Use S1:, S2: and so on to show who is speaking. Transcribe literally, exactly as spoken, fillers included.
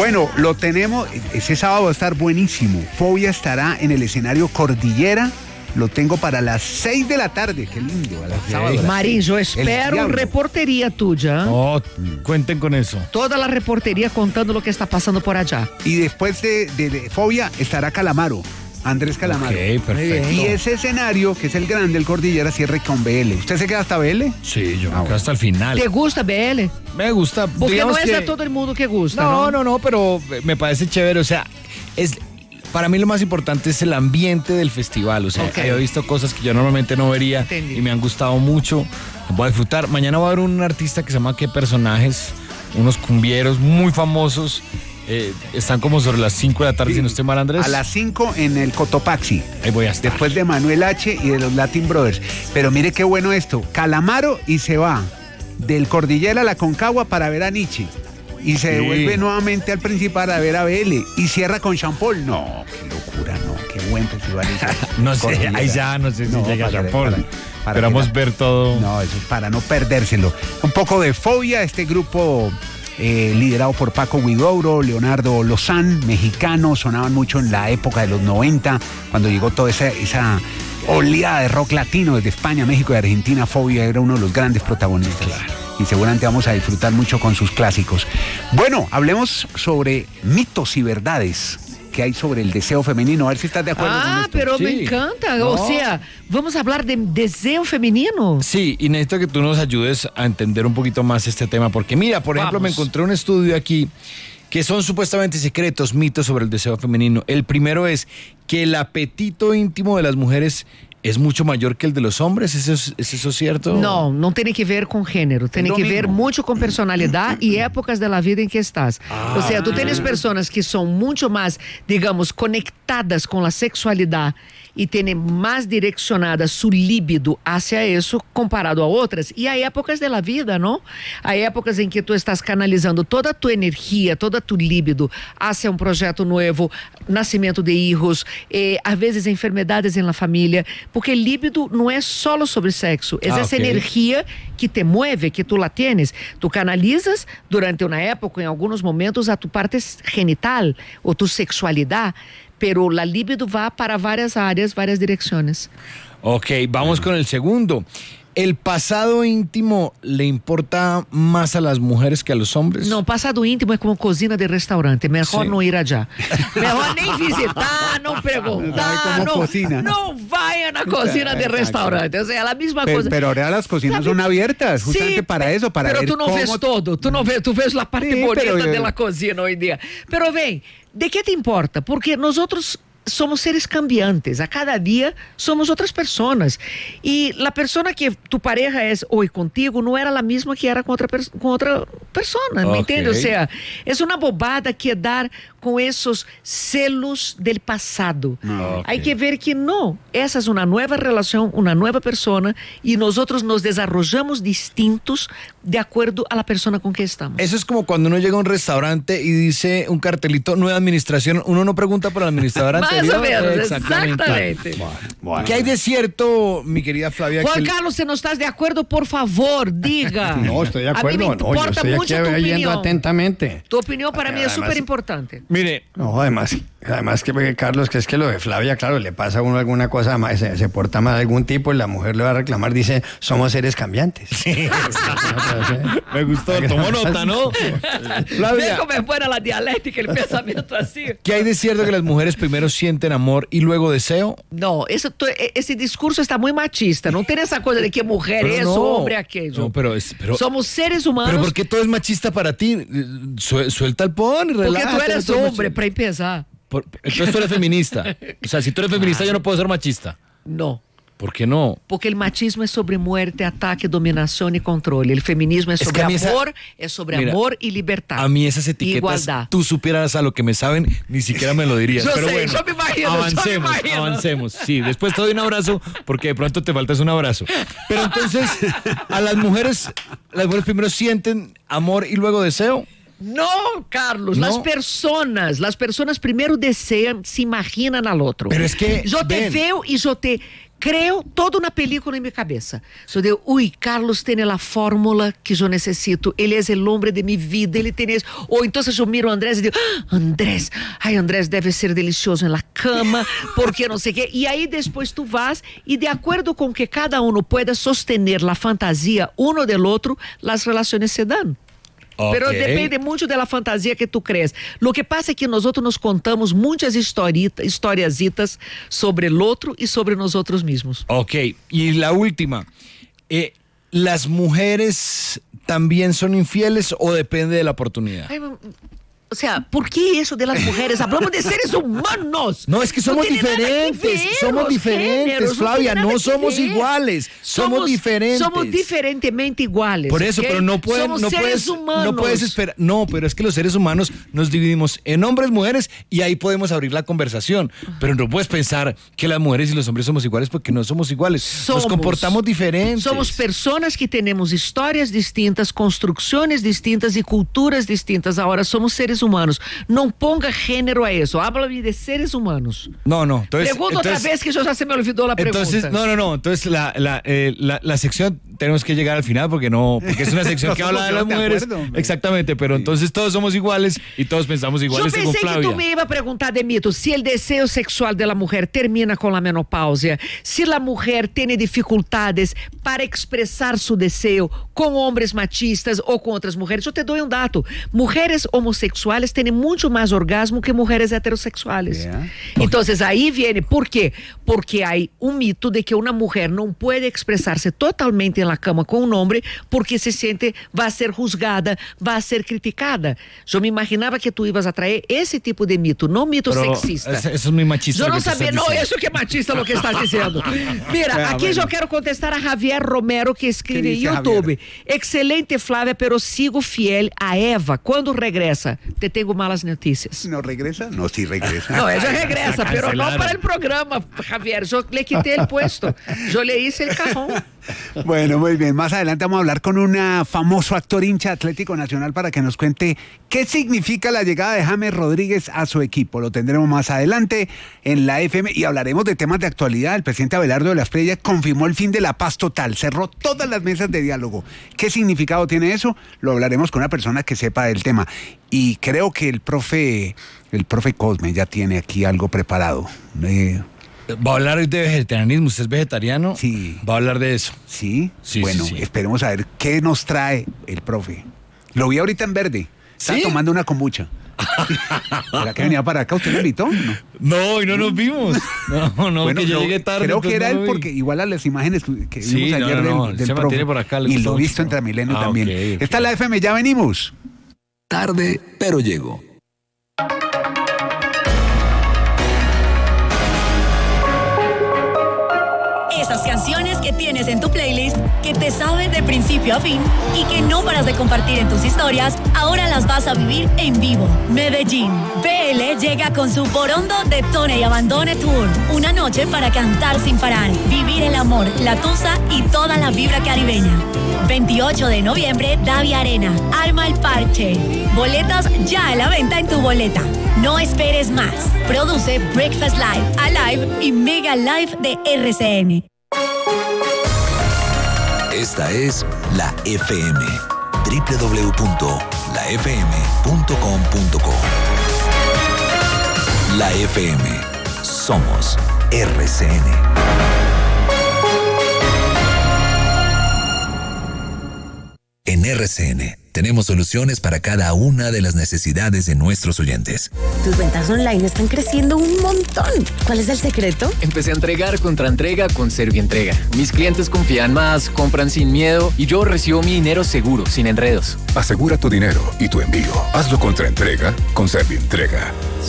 S1: Bueno, lo tenemos, ese sábado va a estar buenísimo. Fobia estará en el escenario Cordillera. Lo tengo para las seis de la tarde, qué lindo. A las sábado,
S2: Marín, yo espero reportería tuya.
S3: Oh, cuenten con eso.
S2: Toda la reportería contando lo que está pasando por allá.
S1: Y después de, de, de Fobia estará Calamaro, Andrés Calamaro.
S3: Ok, perfecto.
S1: Y ese escenario, que es el grande, el Cordillera, cierre con B L. ¿Usted se queda hasta B L?
S3: Sí, yo me
S1: Ah,
S3: quedo hasta el final.
S2: ¿Te gusta B L?
S3: Me gusta.
S2: Porque no es
S3: que...
S2: a todo el mundo que gusta,
S3: no,
S2: ¿no?
S3: No, no, no, pero me parece chévere. O sea, es... Para mí lo más importante es el ambiente del festival, o sea, okay. He visto cosas que yo normalmente no vería. Entendí. Y me han gustado mucho, voy a disfrutar. Mañana va a haber un artista que se llama ¿Qué Personajes? Unos cumbieros muy famosos, eh, están como sobre las cinco de la tarde, sí. Si no estoy mal, Andrés.
S1: A las cinco en el Cotopaxi.
S3: Ahí voy a estar.
S1: Después de Manuel H. y de los Latin Brothers. Pero mire qué bueno esto, Calamaro y se va del Cordillera a la Concagua para ver a Nietzsche. Y se sí. devuelve nuevamente al principal a ver a B L y cierra con Jean Paul. No, qué locura, no, qué buen festival.
S3: No sé, Cordillera. Ahí ya no sé si no, llega Jean Paul. Para, para Esperamos la, ver todo.
S1: No, eso es para no perdérselo. Un poco de Fobia, este grupo eh, liderado por Paco Huidobro, Leonardo Lozán, mexicanos, sonaban mucho en la época de los noventa, cuando llegó toda esa, esa oleada de rock latino desde España, México y Argentina. Fobia era uno de los grandes protagonistas. Claro. Y seguramente vamos a disfrutar mucho con sus clásicos. Bueno, hablemos sobre mitos y verdades que hay sobre el deseo femenino. A ver si estás de acuerdo
S2: ah,
S1: con esto.
S2: Ah, pero sí. Me encanta. No. O sea, vamos a hablar de deseo femenino.
S3: Sí, y necesito que tú nos ayudes a entender un poquito más este tema. Porque mira, por ejemplo, vamos. Me encontré un estudio aquí que son supuestamente secretos, mitos sobre el deseo femenino. El primero es que el apetito íntimo de las mujeres es mucho mayor que el de los hombres. ¿Es eso, ¿es eso cierto?
S2: No, no tiene que ver con género, tiene que ver mucho con personalidad y épocas de la vida en que estás. Ah. O sea, tú tienes personas que son mucho más, digamos, conectadas con la sexualidad y tienen más direccionada su líbido hacia eso comparado a otras. Y hay épocas de la vida, ¿no? Hay épocas en que tú estás canalizando toda tu energía, toda tu líbido hacia un proyecto nuevo, nacimiento de hijos, eh, a veces enfermedades en la familia, porque el líbido no es solo sobre sexo, es ah, esa okay. energía que te mueve, que tú la tienes. Tú canalizas durante una época, en algunos momentos, a tu parte genital o tu sexualidad, pero la libido va para varias áreas, varias direcciones.
S3: Ok, vamos con el segundo. ¿El pasado íntimo le importa más a las mujeres que a los hombres?
S2: No, pasado íntimo es como cocina de restaurante. Mejor sí. no ir allá. Mejor ni visitar, no preguntar. No, cocina. no vayan a cocina de restaurante. O sea, la misma
S1: pero,
S2: cosa.
S1: Pero ahora las cocinas ¿sabes? Son abiertas, justamente sí, para eso, para
S2: pero
S1: ver
S2: tú no
S1: cómo...
S2: ves todo. Tú no ves, tú ves la parte sí, bonita
S1: pero...
S2: de la cocina hoy día. Pero ven, ¿de qué te importa? Porque nosotros... somos seres cambiantes, a cada día somos otras personas y la persona que tu pareja es hoy contigo no era la misma que era con otra, per- con otra persona, ¿me okay. entiendes? O sea, es una bobada quedar con esos celos del pasado. Okay. Hay que ver que no, esa es una nueva relación, una nueva persona y nosotros nos desarrollamos distintos de acuerdo a la persona con que estamos.
S3: Eso es como cuando uno llega a un restaurante y dice un cartelito, nueva administración, uno no pregunta por el administrador anterior.
S2: Más o menos, exactamente. exactamente.
S3: Bueno, bueno. ¿Qué hay de cierto, mi querida Flavia?
S2: Juan
S3: que...
S2: Carlos, si no estás de acuerdo, por favor, diga.
S4: No, estoy de acuerdo.
S2: A mí me importa
S4: no, yo
S2: mucho
S4: estoy aquí
S2: tu
S4: oyendo
S2: opinión.
S4: atentamente.
S2: Tu opinión para
S4: además,
S2: mí es súper importante.
S3: Mire.
S4: No, además, además que Carlos, que es que lo de Flavia, claro, le pasa a uno alguna cosa más, se, se porta mal algún tipo y la mujer le va a reclamar, dice, somos seres cambiantes. Sí,
S3: me gustó, tomó nota, ¿no?
S2: Flavia. Ve cómo es buena la dialéctica, el pensamiento así.
S3: ¿Qué hay de cierto que las mujeres primero sienten amor y luego deseo?
S2: No, eso, ese discurso está muy machista, no tiene esa cosa de que mujer es no, hombre aquello.
S3: No, pero, es, pero somos
S2: seres humanos.
S3: Pero ¿por qué todo es machista para ti? Suelta el pon y relájate.
S2: Porque tú eres hombre, para empezar.
S3: Por, entonces tú eres feminista. O sea, si tú eres feminista, yo no puedo ser machista.
S2: No.
S3: ¿Por qué no?
S2: Porque el machismo es sobre muerte, ataque, dominación y control. El feminismo es, es sobre amor, esa, es sobre mira, amor y libertad.
S3: A mí esas etiquetas, igualdad. Tú supieras a lo que me saben, ni siquiera me lo dirías.
S2: Yo
S3: Pero
S2: sé,
S3: bueno,
S2: yo me imagino,
S3: avancemos,
S2: yo me imagino.
S3: avancemos. Sí, después te doy un abrazo, porque de pronto te faltas un abrazo. Pero entonces, a las mujeres, las mujeres primero sienten amor y luego deseo.
S2: No, Carlos,
S3: ¿no?
S2: las personas, las personas primero desean, se imaginan al otro.
S3: Pero es que
S2: yo te
S3: ven.
S2: veo y yo te creo toda uma película em minha cabeça. Eu digo, ui, Carlos tem a fórmula que eu necessito, ele é o homem de minha vida, ele tem isso. Ou então eu miro o Andrés e digo, ah, Andrés, ai, Andrés deve ser delicioso na cama, porque não sei o quê. E aí depois tu vas e de acordo com que cada um pueda sostener a fantasia uno del outro, as relações se dão. Okay. Pero depende muito da fantasia que tu crees. Lo que pasa é que nós nos contamos muitas historiazitas sobre o outro e sobre nós mesmos.
S3: Ok, e a última, eh, ¿las mujeres también son infieles o depende de la oportunidad?
S2: Ay, o sea, ¿por qué eso de las mujeres? Hablamos de seres humanos.
S3: No, es que somos no diferentes. Ver, somos diferentes, géneros, Flavia. No, no somos iguales. Somos, somos diferentes.
S2: Somos diferentemente iguales.
S3: Por eso, ¿okay? Pero no pueden, somos no seres puedes, humanos. No puedes esperar. No, pero es que los seres humanos nos dividimos en hombres, mujeres y ahí podemos abrir la conversación. Pero no puedes pensar que las mujeres y los hombres somos iguales porque no somos iguales. Somos, nos comportamos diferentes.
S2: Somos personas que tenemos historias distintas, construcciones distintas y culturas distintas. Ahora somos seres humanos. Não ponga gênero a isso. Háblame de seres humanos.
S3: No, no. Entonces,
S2: Pregunta
S3: entonces,
S2: otra vez que yo ya se me olvidó la pregunta.
S3: Entonces, no, no, no. Entonces la, la, eh, la, la sección tenemos que llegar al final porque no, porque es una sección que habla de las mujeres. De acuerdo, exactamente, pero sí. Entonces todos somos iguales y todos pensamos iguales.
S2: Yo pensé que tú me ibas a preguntar de mito, si el deseo sexual de la mujer termina con la menopausia, si la mujer tiene dificultades para expresar su deseo con hombres machistas o con otras mujeres. Yo te doy un dato. Mujeres homosexuales tienen mucho más orgasmo que mujeres heterosexuales. Yeah. Entonces ahí viene, ¿por qué? Porque hay un mito de que una mujer no puede expresarse totalmente en la cama con un hombre porque se siente, va a ser juzgada, va a ser criticada. Yo me imaginaba que tú ibas a traer ese tipo de mito, no mito
S3: Pero
S2: sexista.
S3: Eso es muy machista.
S2: Yo no sabía, no, eso que es machista lo que estás diciendo. Mira, ah, aquí bueno. Yo quiero contestar a Javier Romero que escribe en YouTube. Javier? Excelente, Flávia, pero sigo fiel a Eva. Cuando regresa, te tengo malas noticias.
S1: ¿No regresa? No, sí regresa.
S2: No, ella regresa, pero no para el programa, Javier. Yo le quité el puesto. Yo le hice el cajón.
S1: Bueno, muy bien. Más adelante vamos a hablar con un famoso actor hincha Atlético Nacional para que nos cuente qué significa la llegada de James Rodríguez a su equipo. Lo tendremos más adelante en la F M y hablaremos de temas de actualidad. El presidente Abelardo de la Espriella confirmó el fin de la paz total, cerró todas las mesas de diálogo. ¿Qué significado tiene eso? Lo hablaremos con una persona que sepa del tema. Y creo que el profe, el profe Cosme ya tiene aquí algo preparado. Eh,
S3: Va a hablar hoy de vegetarianismo. ¿Usted es vegetariano?
S1: Sí.
S3: Va a hablar de eso.
S1: Sí.
S3: sí
S1: bueno,
S3: sí, sí.
S1: Esperemos a ver qué nos trae el profe. Lo vi ahorita en verde. Está
S3: ¿Sí?
S1: tomando una kombucha. ¿Será que venía para acá? ¿Usted lo invitó? No,
S3: no y no nos vimos. No, no, bueno, que yo no, llegué tarde.
S1: Creo que era él porque igual a las imágenes que
S3: sí,
S1: vimos
S3: no,
S1: ayer
S3: no,
S1: del, del
S3: se
S1: profe.
S3: Por acá,
S1: y lo visto en Transmilenio ah, también. Okay, okay. Esta es la F M, ya venimos.
S5: Tarde, pero llego.
S6: Esas canciones que tienes en tu playlist, que te sabes de principio a fin y que no paras de compartir en tus historias, ahora las vas a vivir en vivo. Medellín. B L llega con su Borondo Detone y Abandone Tour. Una noche para cantar sin parar, vivir el amor, la tusa y toda la vibra caribeña. veintiocho de noviembre, Davia Arena. Arma el parche. Boletas ya a la venta en tu boleta. No esperes más. Produce Breakfast Live, Alive y Mega Live de R C N.
S5: Esta es la F M. doble u doble u doble u punto la f m punto com punto co. La F M. Somos R C N. En R C N tenemos soluciones para cada una de las necesidades de nuestros oyentes.
S7: Tus ventas online están creciendo un montón. ¿Cuál es el secreto?
S8: Empecé a entregar contra entrega con Servientrega. Mis clientes confían más, compran sin miedo y yo recibo mi dinero seguro, sin enredos.
S9: Asegura tu dinero y tu envío. Hazlo contra entrega con Servientrega.